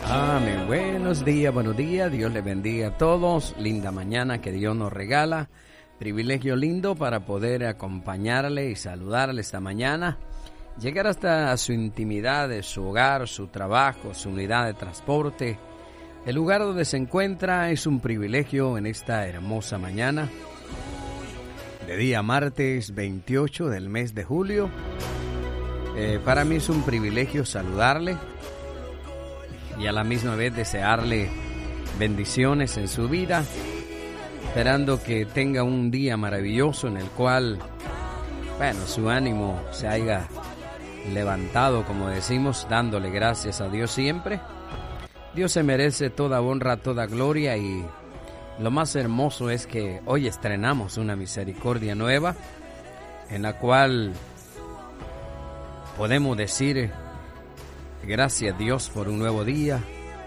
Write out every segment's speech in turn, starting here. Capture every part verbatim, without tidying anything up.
Amén. Buenos días, buenos días. Dios les bendiga a todos. Linda mañana que Dios nos regala. Privilegio lindo para poder acompañarle y saludarle esta mañana. Llegar hasta su intimidad de su hogar, su trabajo, su unidad de transporte. El lugar donde se encuentra es un privilegio en esta hermosa mañana. De día martes veintiocho del mes de julio. Eh, para mí es un privilegio saludarle. Y a la misma vez desearle bendiciones en su vida, esperando que tenga un día maravilloso en el cual, bueno, su ánimo se haya levantado, como decimos, dándole gracias a Dios siempre. Dios se merece toda honra, toda gloria, y lo más hermoso es que hoy estrenamos una misericordia nueva, en la cual podemos decir: gracias a Dios por un nuevo día.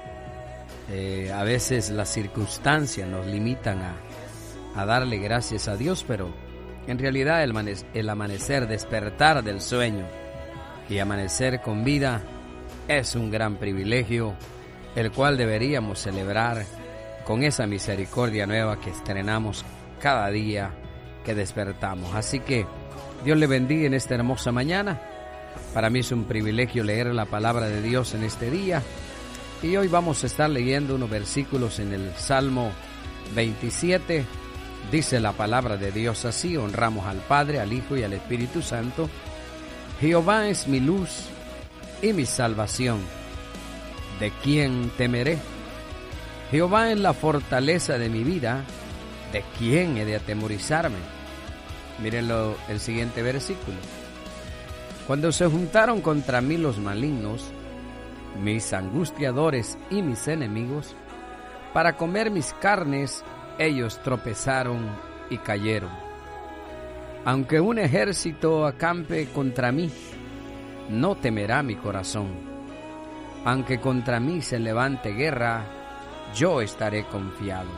Eh, a veces las circunstancias nos limitan a, a darle gracias a Dios, pero en realidad el, amane- el amanecer, despertar del sueño y amanecer con vida es un gran privilegio, el cual deberíamos celebrar con esa misericordia nueva que estrenamos cada día que despertamos. Así que Dios le bendiga en esta hermosa mañana. Para mí es un privilegio leer la palabra de Dios en este día, y hoy vamos a estar leyendo unos versículos en el Salmo veintisiete. Dice la palabra de Dios así: honramos al Padre, al Hijo y al Espíritu Santo. Jehová es mi luz y mi salvación, ¿de quién temeré? Jehová es la fortaleza de mi vida, ¿de quién he de atemorizarme? Mírenlo el siguiente versículo. Cuando se juntaron contra mí los malignos, mis angustiadores y mis enemigos, para comer mis carnes, ellos tropezaron y cayeron. Aunque un ejército acampe contra mí, no temerá mi corazón. Aunque contra mí se levante guerra, yo estaré confiado.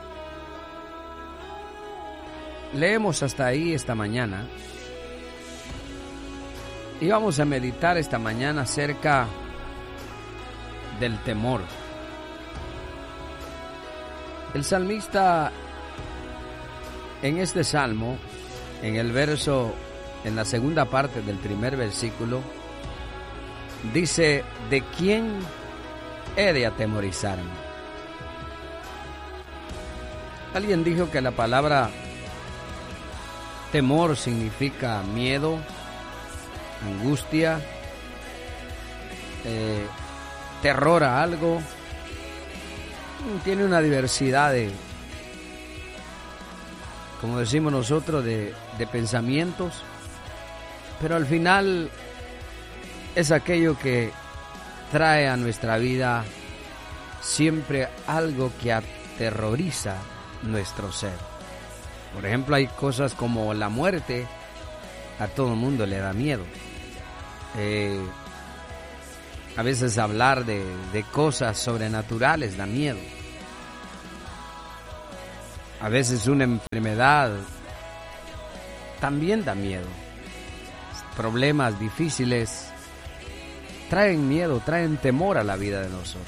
Leemos hasta ahí esta mañana. Y vamos a meditar esta mañana acerca del temor. El salmista en este salmo, en el verso, en la segunda parte del primer versículo, dice: ¿de quién he de atemorizarme? Alguien dijo que la palabra temor significa miedo, angustia, eh, terror a algo. Tiene una diversidad de, como decimos nosotros, de, de pensamientos, pero al final es aquello que trae a nuestra vida siempre algo que aterroriza nuestro ser. Por ejemplo, hay cosas como la muerte. A todo el mundo le da miedo. Eh, a veces hablar de, de cosas sobrenaturales da miedo. A veces una enfermedad también da miedo. Problemas difíciles traen miedo, traen temor a la vida de nosotros.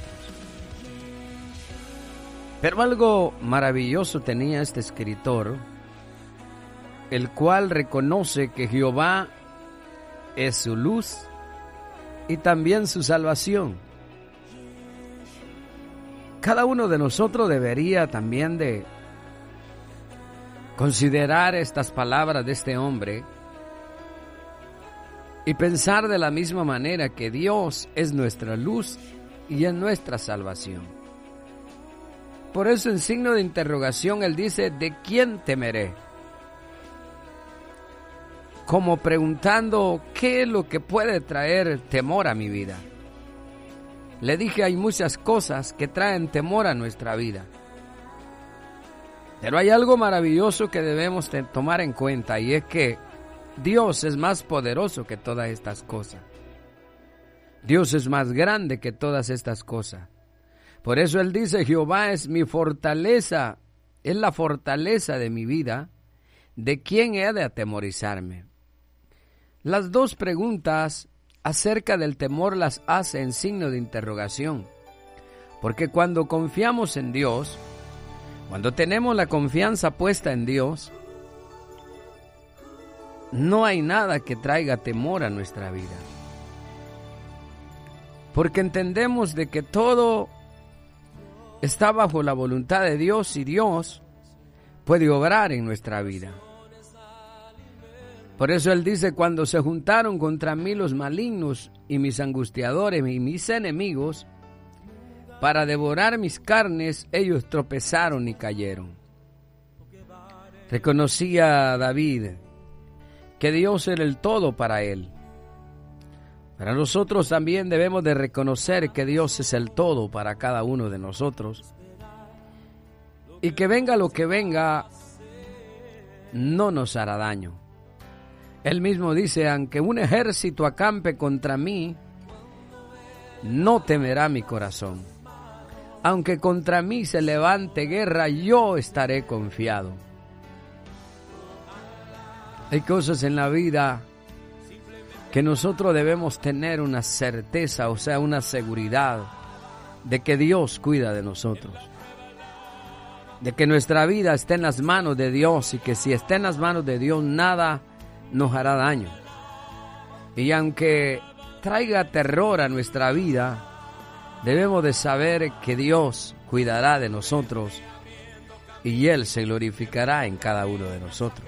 Pero algo maravilloso tenía este escritor, el cual reconoce que Jehová es su luz y también su salvación. Cada uno de nosotros debería también de considerar estas palabras de este hombre y pensar de la misma manera que Dios es nuestra luz y es nuestra salvación. Por eso, en signo de interrogación, él dice: ¿de quién temeré? Como preguntando, ¿qué es lo que puede traer temor a mi vida? Le dije, hay muchas cosas que traen temor a nuestra vida. Pero hay algo maravilloso que debemos tomar en cuenta, y es que Dios es más poderoso que todas estas cosas. Dios es más grande que todas estas cosas. Por eso Él dice, Jehová es mi fortaleza, es la fortaleza de mi vida, ¿de quién he de atemorizarme? Las dos preguntas acerca del temor las hace en signo de interrogación, Porque cuando confiamos en Dios, cuando tenemos la confianza puesta en Dios, no hay nada que traiga temor a nuestra vida. Porque entendemos de que todo está bajo la voluntad de Dios y Dios puede obrar en nuestra vida. Por eso Él dice, cuando se juntaron contra mí los malignos y mis angustiadores y mis enemigos, para devorar mis carnes, ellos tropezaron y cayeron. Reconocía David que Dios era el todo para él. Para nosotros también debemos de reconocer que Dios es el todo para cada uno de nosotros. Y que venga lo que venga, no nos hará daño. Él mismo dice, aunque un ejército acampe contra mí, no temerá mi corazón. Aunque contra mí se levante guerra, yo estaré confiado. Hay cosas en la vida que nosotros debemos tener una certeza, o sea, una seguridad de que Dios cuida de nosotros. De que nuestra vida está en las manos de Dios y que si está en las manos de Dios, nada nos hará daño. Y aunque traiga terror a nuestra vida, debemos de saber que Dios cuidará de nosotros y Él se glorificará en cada uno de nosotros.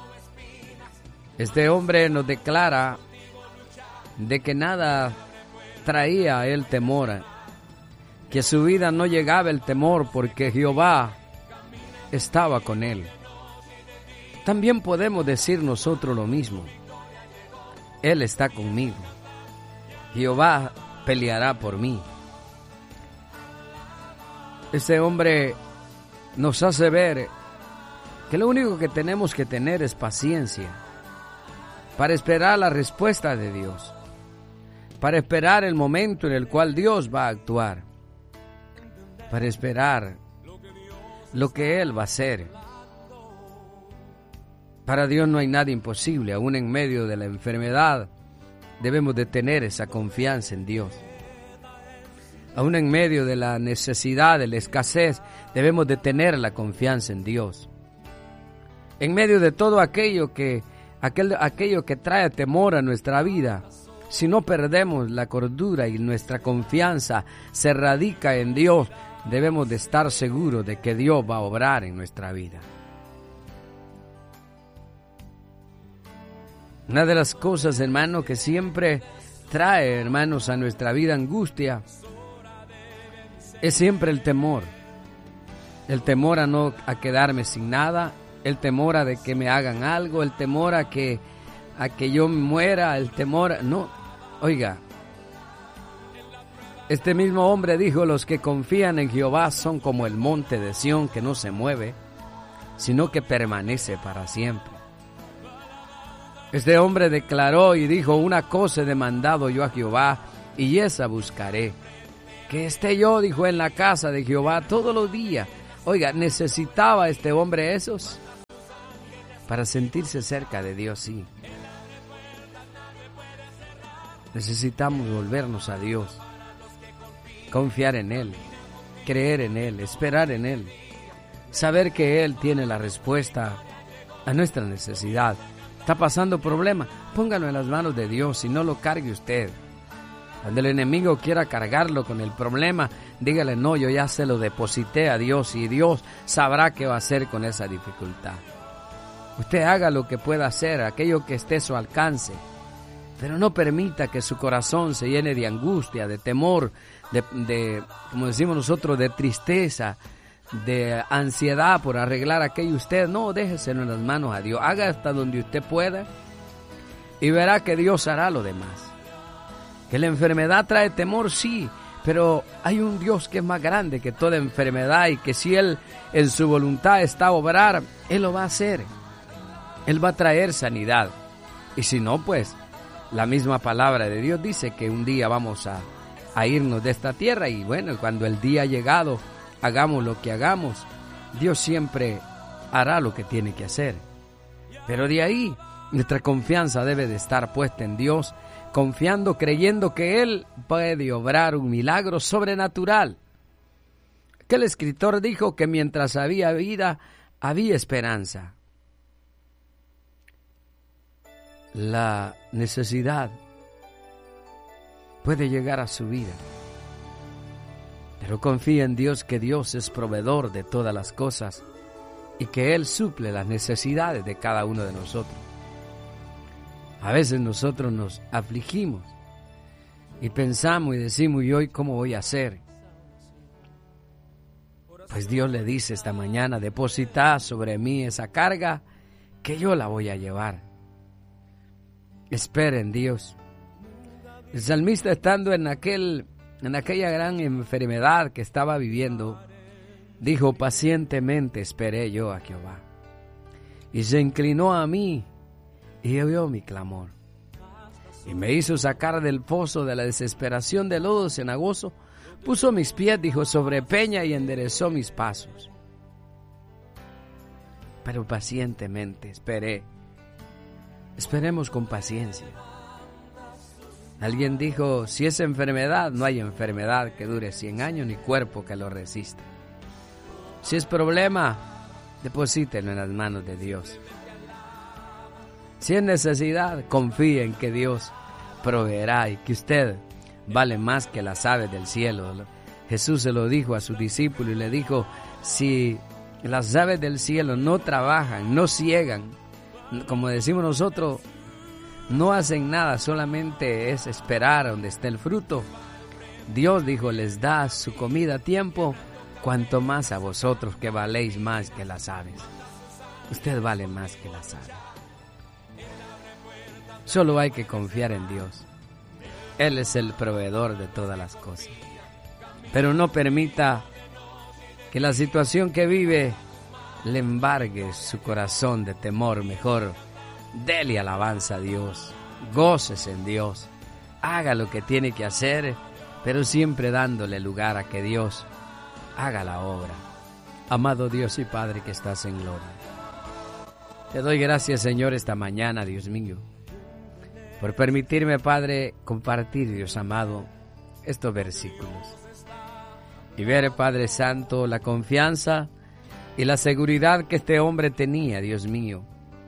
Este hombre nos declara de que nada traía a él temor, que su vida no llegaba el temor porque Jehová estaba con él. También podemos decir nosotros lo mismo. Él está conmigo. Jehová peleará por mí. Este hombre nos hace ver que lo único que tenemos que tener es paciencia para esperar la respuesta de Dios, para esperar el momento en el cual Dios va a actuar, para esperar lo que Él va a hacer. Para Dios no hay nada imposible, aún en medio de la enfermedad debemos de tener esa confianza en Dios. Aún en medio de la necesidad, de la escasez, debemos de tener la confianza en Dios. En medio de todo aquello que, aquel, aquello que trae temor a nuestra vida, si no perdemos la cordura y nuestra confianza se radica en Dios, debemos de estar seguros de que Dios va a obrar en nuestra vida. Una de las cosas, hermano, que siempre trae, hermanos, a nuestra vida angustia, es siempre el temor. El temor a no a quedarme sin nada, el temor a de que me hagan algo, el temor a que a que yo muera, el temor a, no, oiga. Este mismo hombre dijo, los que confían en Jehová son como el monte de Sión que no se mueve, sino que permanece para siempre. Este hombre declaró y dijo, una cosa he demandado yo a Jehová, y esa buscaré, que esté yo, dijo, en la casa de Jehová todos los días. Oiga, ¿necesitaba este hombre esos? Para sentirse cerca de Dios, sí. Necesitamos volvernos a Dios, confiar en Él, creer en Él, esperar en Él, saber que Él tiene la respuesta a nuestra necesidad. ¿Está pasando problema? Póngalo en las manos de Dios y no lo cargue usted. Cuando el enemigo quiera cargarlo con el problema, dígale, no, yo ya se lo deposité a Dios y Dios sabrá qué va a hacer con esa dificultad. Usted haga lo que pueda hacer, aquello que esté a su alcance, pero no permita que su corazón se llene de angustia, de temor, de, de como decimos nosotros, de tristeza, de ansiedad por arreglar aquello usted. No, déjeselo en las manos a Dios. Haga hasta donde usted pueda y verá que Dios hará lo demás. Que la enfermedad trae temor, sí, pero hay un Dios que es más grande que toda enfermedad y que si Él en su voluntad está a obrar, Él lo va a hacer. Él va a traer sanidad. Y si no, pues la misma palabra de Dios dice que un día vamos a, a irnos de esta tierra y bueno, cuando el día ha llegado, hagamos lo que hagamos, Dios siempre hará lo que tiene que hacer. Pero de ahí, nuestra confianza debe de estar puesta en Dios, confiando, creyendo que Él puede obrar un milagro sobrenatural Aquel escritor dijo que mientras había vida, había esperanza. La necesidad puede llegar a su vida, pero confía en Dios, que Dios es proveedor de todas las cosas y que Él suple las necesidades de cada uno de nosotros. A veces nosotros nos afligimos y pensamos y decimos, ¿y hoy cómo voy a hacer? Pues Dios le dice esta mañana, deposita sobre mí esa carga que yo la voy a llevar. Espera en Dios. El salmista, estando en aquel, en aquella gran enfermedad que estaba viviendo, dijo, pacientemente esperé yo a Jehová, y se inclinó a mí y oyó mi clamor, y me hizo sacar del pozo de la desesperación del lodo cenagoso, puso mis pies, dijo, sobre peña y enderezó mis pasos. Pero pacientemente esperé. Esperemos con paciencia. Alguien dijo, si es enfermedad, no hay enfermedad que dure cien años ni cuerpo que lo resista. Si es problema, deposítelo en las manos de Dios. Si es necesidad, confíe en que Dios proveerá y que usted vale más que las aves del cielo. Jesús se lo dijo a sus discípulos y le dijo, si las aves del cielo no trabajan, no ciegan, como decimos nosotros, no hacen nada, solamente es esperar donde esté el fruto. Dios dijo, les da su comida a tiempo, cuanto más a vosotros que valéis más que las aves. Usted vale más que las aves. Solo hay que confiar en Dios. Él es el proveedor de todas las cosas. Pero no permita que la situación que vive le embargue su corazón de temor. Mejor dele alabanza a Dios, gócese en Dios, haga lo que tiene que hacer, pero siempre dándole lugar a que Dios haga la obra. Amado Dios y Padre que estás en gloria, te doy gracias, Señor, esta mañana, Dios mío, por permitirme, Padre, compartir, Dios amado, estos versículos y ver, Padre Santo, la confianza y la seguridad que este hombre tenía, Dios mío,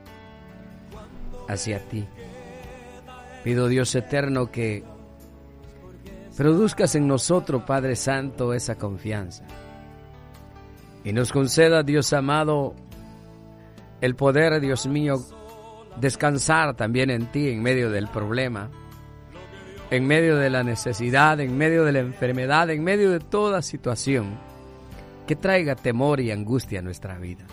hacia ti. Pido, Dios eterno, que produzcas en nosotros, Padre Santo, esa confianza y nos conceda, Dios amado, el poder, Dios mío, descansar también en ti en medio del problema, en medio de la necesidad, en medio de la enfermedad, en medio de toda situación que traiga temor y angustia a nuestra vida.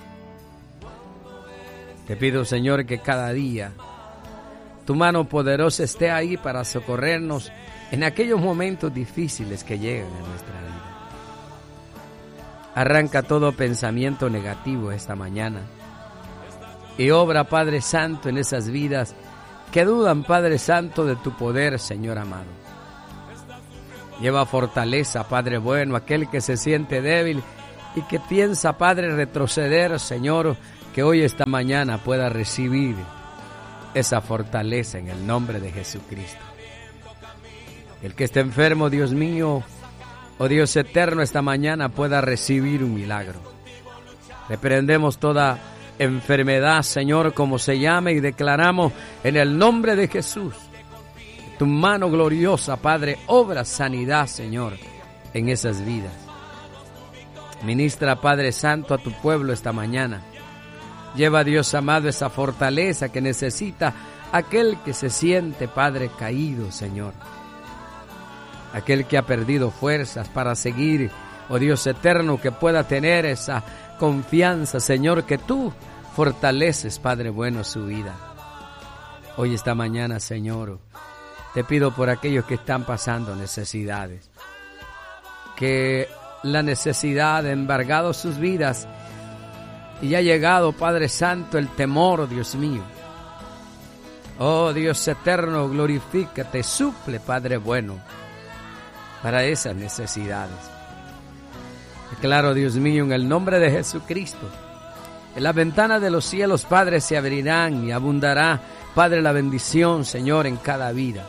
Te pido, Señor, que cada día tu mano poderosa esté ahí para socorrernos en aquellos momentos difíciles que llegan a nuestra vida. Arranca todo pensamiento negativo esta mañana y obra, Padre Santo, en esas vidas que dudan, Padre Santo, de tu poder, Señor amado. Lleva fortaleza, Padre bueno, aquel que se siente débil y que piensa, Padre, retroceder, Señor, que hoy esta mañana pueda recibir esa fortaleza en el nombre de Jesucristo. El que esté enfermo, Dios mío, oh Dios eterno, esta mañana pueda recibir un milagro. Reprendemos toda enfermedad, Señor, como se llame, y declaramos en el nombre de Jesús, tu mano gloriosa, Padre, obra sanidad, Señor, en esas vidas. Ministra, Padre Santo, a tu pueblo esta mañana. Lleva, Dios amado, esa fortaleza que necesita aquel que se siente, Padre, caído, Señor. Aquel que ha perdido fuerzas para seguir, oh Dios eterno, que pueda tener esa confianza, Señor, que tú fortaleces, Padre bueno, su vida. Hoy, esta mañana, Señor, te pido por aquellos que están pasando necesidades, que la necesidad ha embargado sus vidas y ha llegado, Padre Santo, el temor, Dios mío. Oh Dios eterno, glorifícate, suple, Padre bueno, para esas necesidades. Declaro, Dios mío, en el nombre de Jesucristo, en las ventanas de los cielos, Padre, se abrirán y abundará, Padre, la bendición, Señor, en cada vida.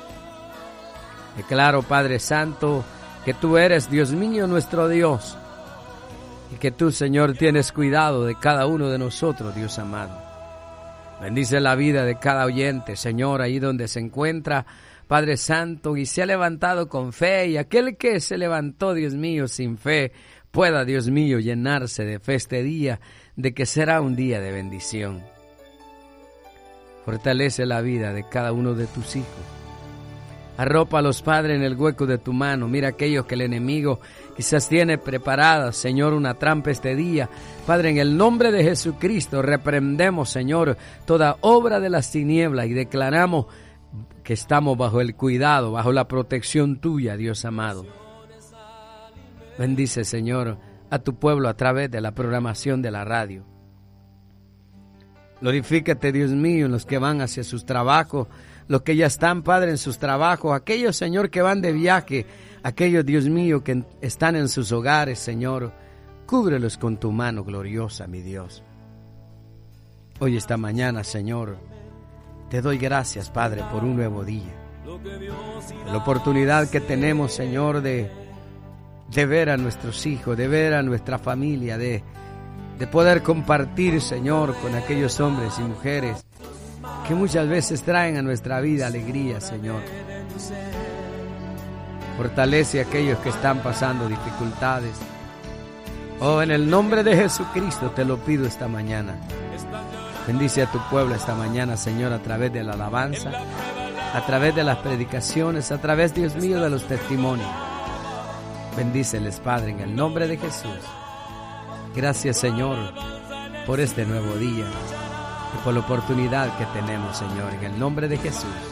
Declaro, Padre Santo, que tú eres, Dios mío, nuestro Dios, y que tú, Señor, tienes cuidado de cada uno de nosotros, Dios amado. Bendice la vida de cada oyente, Señor, ahí donde se encuentra, Padre Santo, y se ha levantado con fe, y aquel que se levantó, Dios mío, sin fe, pueda, Dios mío, llenarse de fe este día, de que será un día de bendición. Fortalece la vida de cada uno de tus hijos. Arropa a los padres en el hueco de tu mano. Mira aquellos que el enemigo quizás tiene preparadas, Señor, una trampa este día. Padre, en el nombre de Jesucristo reprendemos, Señor, toda obra de las tinieblas y declaramos que estamos bajo el cuidado, bajo la protección tuya, Dios amado. Bendice, Señor, a tu pueblo a través de la programación de la radio. Glorifícate, Dios mío, en los que van hacia sus trabajos, los que ya están, Padre, en sus trabajos, aquellos, Señor, que van de viaje, aquellos, Dios mío, que están en sus hogares, Señor, cúbrelos con tu mano gloriosa, mi Dios. Hoy, esta mañana, Señor, te doy gracias, Padre, por un nuevo día, la oportunidad que tenemos, Señor, de, de ver a nuestros hijos, de ver a nuestra familia, de de poder compartir, Señor, con aquellos hombres y mujeres que muchas veces traen a nuestra vida alegría, Señor. Fortalece a aquellos que están pasando dificultades. Oh, en el nombre de Jesucristo te lo pido esta mañana. Bendice a tu pueblo esta mañana, Señor, a través de la alabanza, a través de las predicaciones, a través, Dios mío, de los testimonios. Bendíceles, Padre, en el nombre de Jesús. Gracias, Señor, por este nuevo día y por la oportunidad que tenemos, Señor, en el nombre de Jesús.